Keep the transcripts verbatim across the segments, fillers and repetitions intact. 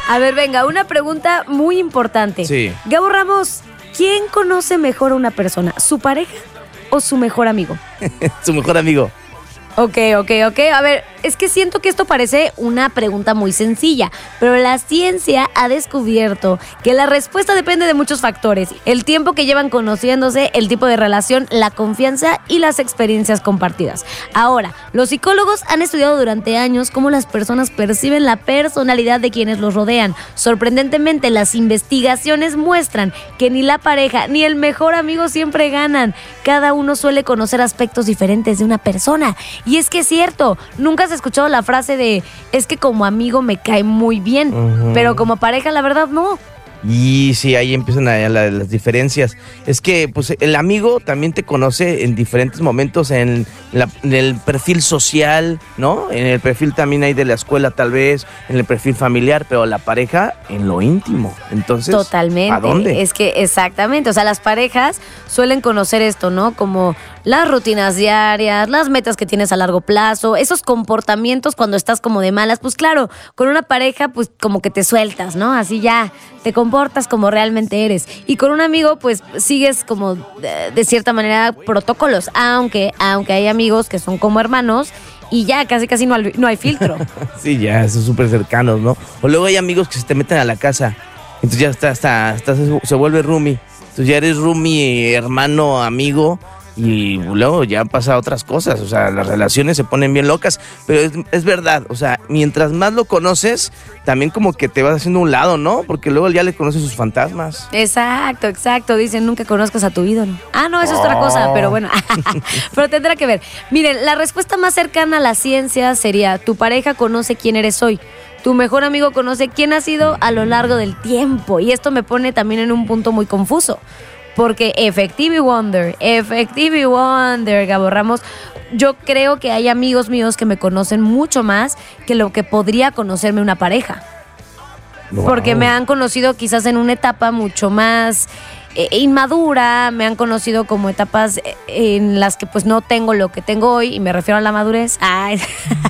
A ver, venga, una pregunta muy importante. Sí. Gabo Ramos, ¿quién conoce mejor a una persona? ¿Su pareja o su mejor amigo? Su mejor amigo. Ok, ok, ok. A ver, es que siento que esto parece una pregunta muy sencilla, pero la ciencia ha descubierto que la respuesta depende de muchos factores. El tiempo que llevan conociéndose, el tipo de relación, la confianza y las experiencias compartidas. Ahora, los psicólogos han estudiado durante años cómo las personas perciben la personalidad de quienes los rodean. Sorprendentemente, las investigaciones muestran que ni la pareja ni el mejor amigo siempre ganan. Cada uno suele conocer aspectos diferentes de una persona. Y es que es cierto, nunca has escuchado la frase de es que como amigo me cae muy bien, uh-huh. pero como pareja la verdad no. Y sí, ahí empiezan la, la, las diferencias. Es que pues el amigo también te conoce en diferentes momentos, en, la, en el perfil social, ¿no? En el perfil también hay de la escuela tal vez, en el perfil familiar, pero la pareja en lo íntimo. Entonces, totalmente. ¿a dónde? Es que exactamente, o sea, las parejas suelen conocer esto, ¿no? Como las rutinas diarias, las metas que tienes a largo plazo, esos comportamientos cuando estás como de malas. Pues claro, con una pareja pues como que te sueltas, ¿no? Así ya te comportas como realmente eres. Y con un amigo pues sigues como de, de cierta manera protocolos, aunque, aunque hay amigos que son como hermanos y ya casi casi no hay, no hay filtro. Sí, ya, son súper cercanos, ¿no? O luego hay amigos que se te meten a la casa, entonces ya está, está, está, se vuelve roomie. Entonces ya eres roomie, hermano, amigo. Y luego ya pasa otras cosas, o sea, las relaciones se ponen bien locas, pero es, es verdad, o sea, mientras más lo conoces, también como que te vas haciendo un lado, ¿no? Porque luego ya le conoces sus fantasmas. Exacto, exacto, dicen nunca conozcas a tu ídolo. Ah, no, eso es otra cosa, pero bueno, pero tendrá que ver. Miren, la respuesta más cercana a la ciencia sería, tu pareja conoce quién eres hoy. Tu mejor amigo conoce quién has sido a lo largo del tiempo, y esto me pone también en un punto muy confuso. Porque Effective Wonder, Effective Wonder, Gabo Ramos, yo creo que hay amigos míos que me conocen mucho más que lo que podría conocerme una pareja. Wow. Porque me han conocido quizás en una etapa mucho más eh, inmadura, me han conocido como etapas en las que pues no tengo lo que tengo hoy, y me refiero a la madurez. Ay.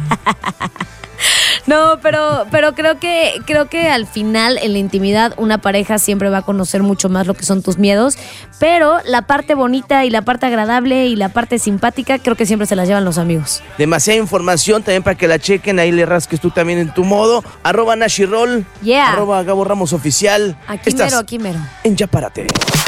No, pero, pero creo que, creo que al final, en la intimidad, una pareja siempre va a conocer mucho más lo que son tus miedos, pero la parte bonita y la parte agradable y la parte simpática, creo que siempre se las llevan los amigos. Demasiada información también para que la chequen, ahí le rasques tú también en tu modo. Arroba Nashirol, yeah. arroba Gabo Ramos Oficial. Aquí Estás mero, aquí mero. En Ya Párate.